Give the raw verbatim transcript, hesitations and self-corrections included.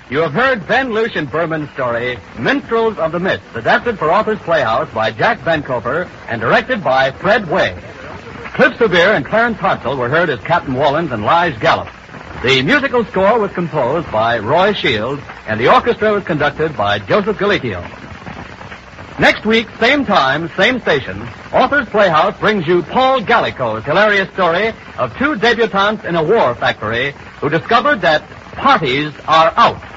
You have heard Ben Lucian Berman's story, Minstrels of the Mist, adapted for Authors Playhouse by Jack Benkoper and directed by Fred Way. Cliff Sevier and Clarence Hartzell were heard as Captain Wallens and Lige Gallop. The musical score was composed by Roy Shields, and the orchestra was conducted by Joseph Galicchio. Next week, same time, same station, Authors Playhouse brings you Paul Gallico's hilarious story of two debutantes in a war factory who discovered that parties are out.